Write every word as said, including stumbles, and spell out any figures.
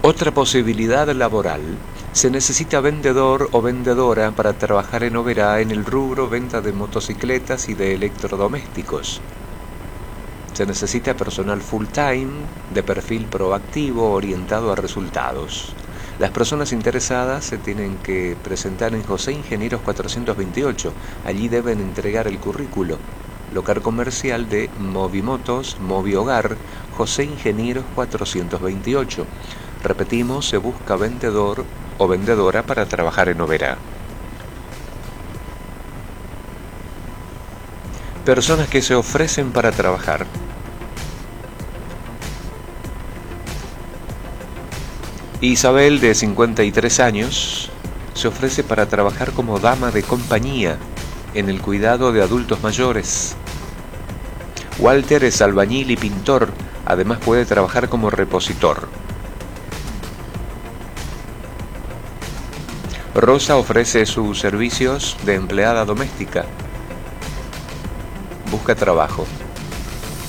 Otra posibilidad laboral: se necesita vendedor o vendedora para trabajar en Oberá en el rubro venta de motocicletas y de electrodomésticos. Se necesita personal full time, de perfil proactivo, orientado a resultados. Las personas interesadas se tienen que presentar en José Ingenieros cuatrocientos veintiocho. Allí deben entregar el currículo. Local comercial de Movimotos, Moviogar, José Ingenieros cuatrocientos veintiocho. Repetimos, se busca vendedor o vendedora para trabajar en Oberá. Personas que se ofrecen para trabajar. Isabel, de cincuenta y tres años, se ofrece para trabajar como dama de compañía en el cuidado de adultos mayores. Walter es albañil y pintor, además puede trabajar como repositor. Rosa ofrece sus servicios de empleada doméstica. Busca trabajo.